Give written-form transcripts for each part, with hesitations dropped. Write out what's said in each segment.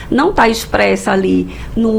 não está expressa ali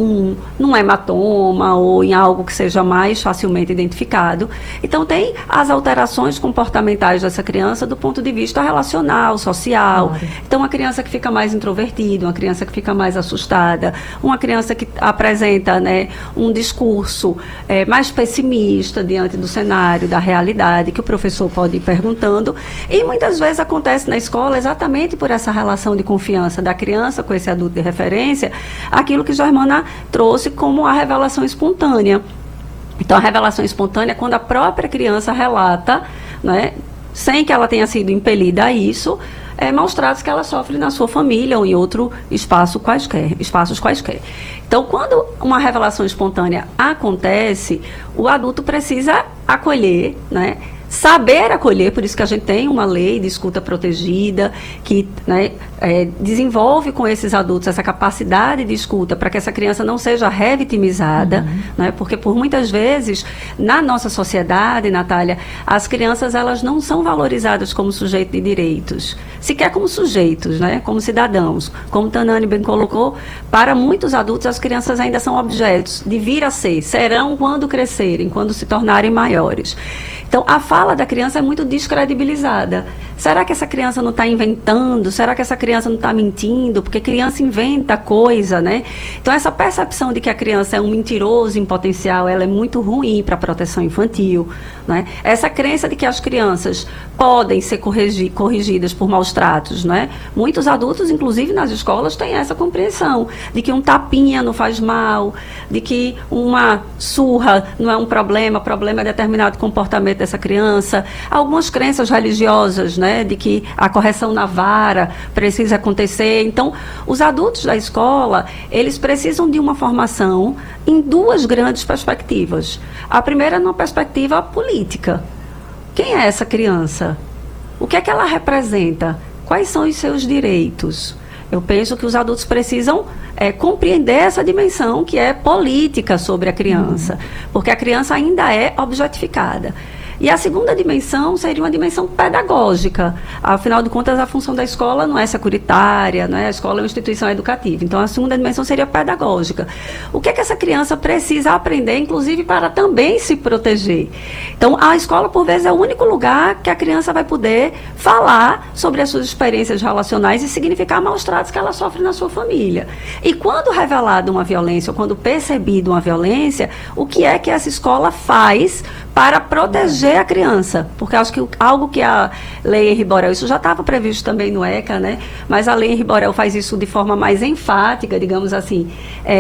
num hematoma ou em algo que seja mais facilmente identificado. Então, tem as alterações comportamentais dessa criança do ponto de vista relacional, social. Claro. Então, uma criança que fica mais introvertida, uma criança que fica mais assustada, uma criança que apresenta, né, um discurso mais pessimista diante do cenário, da realidade, que o professor pode ir perguntando. E muitas vezes acontece na escola exatamente por essa relação de confiança da criança com esse adulto de referência, aquilo que Germana trouxe como a revelação espontânea. Então, a revelação espontânea é quando a própria criança relata, né, sem que ela tenha sido impelida a isso, maus tratos que ela sofre na sua família ou em outro espaços quaisquer. Então, quando uma revelação espontânea acontece, o adulto precisa acolher, né? Saber acolher, por isso que a gente tem uma lei de escuta protegida, que, né, desenvolve com esses adultos essa capacidade de escuta para que essa criança não seja revitimizada, né, porque por muitas vezes, na nossa sociedade, Natália, as crianças elas não são valorizadas como sujeito de direitos, sequer como sujeitos, né, como cidadãos. Como Tanani bem colocou, para muitos adultos as crianças ainda são objetos de vir a ser, serão quando crescerem, quando se tornarem maiores. Então, a fala da criança é muito descredibilizada. Será que essa criança não está inventando? Será que essa criança não está mentindo? Porque criança inventa coisa, né? Então, essa percepção de que a criança é um mentiroso em potencial, ela é muito ruim para a proteção infantil, né? Essa crença de que as crianças podem ser corrigidas por maus tratos, né? Muitos adultos, inclusive nas escolas, têm essa compreensão de que um tapinha não faz mal, de que uma surra não é um problema, o problema é determinado comportamento dessa criança. Algumas crenças religiosas, né, de que a correção na vara precisa acontecer. Então, os adultos da escola, eles precisam de uma formação em duas grandes perspectivas. A primeira, numa perspectiva política. Quem é essa criança? O que é que ela representa? Quais são os seus direitos? Eu penso que os adultos precisam compreender essa dimensão que é política sobre a criança, porque a criança ainda é objetificada. E a segunda dimensão seria uma dimensão pedagógica. Afinal de contas, a função da escola não é securitária, né? A escola é uma instituição educativa. Então, a segunda dimensão seria pedagógica. O que é que essa criança precisa aprender, inclusive, para também se proteger? Então, a escola, por vezes, é o único lugar que a criança vai poder falar sobre as suas experiências relacionais e significar maus tratos que ela sofre na sua família. E quando revelada uma violência, ou quando percebida uma violência, o que é que essa escola faz para proteger a criança? Porque acho que algo que a Lei Henri Borel, isso já estava previsto também no ECA, né? Mas a Lei Henri Borel faz isso de forma mais enfática, digamos assim,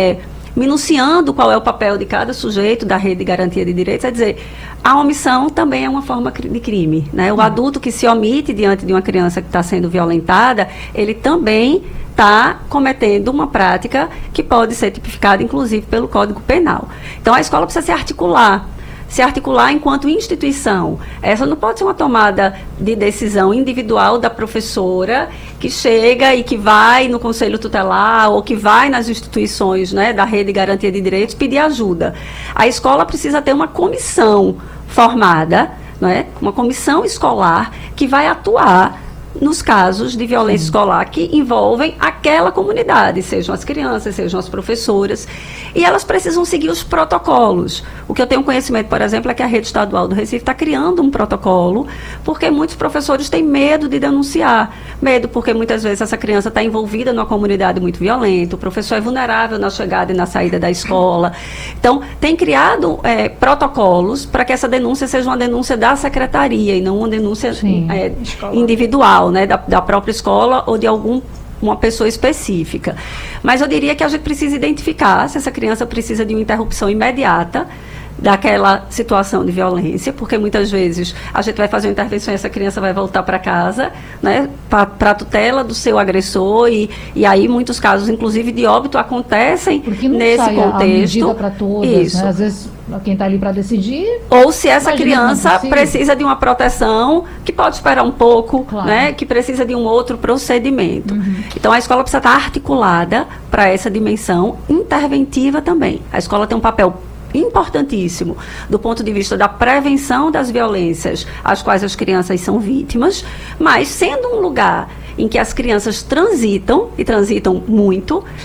minuciando qual é o papel de cada sujeito da rede de garantia de direitos, é dizer, a omissão também é uma forma de crime, né? O adulto que se omite diante de uma criança que está sendo violentada, ele também está cometendo uma prática que pode ser tipificada, inclusive, pelo Código Penal. Então, a escola precisa se articular enquanto instituição. Essa não pode ser uma tomada de decisão individual da professora que chega e que vai no Conselho Tutelar ou que vai nas instituições, né, da Rede de Garantia de Direitos pedir ajuda. A escola precisa ter uma comissão formada, né, uma comissão escolar que vai atuar nos casos de violência escolar que envolvem aquela comunidade, sejam as crianças, sejam as professoras, e elas precisam seguir os protocolos. O que eu tenho conhecimento, por exemplo, é que a Rede Estadual do Recife está criando um protocolo, porque muitos professores têm medo de denunciar. Medo porque muitas vezes essa criança está envolvida numa comunidade muito violenta, o professor é vulnerável na chegada e na saída da escola. Então, tem criado protocolos para que essa denúncia seja uma denúncia da secretaria e não uma denúncia individual, né, da própria escola ou de uma pessoa específica. Mas eu diria que a gente precisa identificar se essa criança precisa de uma interrupção imediata daquela situação de violência, porque muitas vezes a gente vai fazer uma intervenção e essa criança vai voltar para casa, né, para a tutela do seu agressor, e aí muitos casos, inclusive de óbito, acontecem nesse contexto. Para todas, isso. Né? Às vezes quem está ali para decidir. Ou se essa criança precisa de uma proteção que pode esperar um pouco, claro, né, que precisa de um outro procedimento. Então a escola precisa estar articulada para essa dimensão interventiva também. A escola tem um papel importantíssimo do ponto de vista da prevenção das violências às quais as crianças são vítimas, mas sendo um lugar em que as crianças transitam, e transitam muito,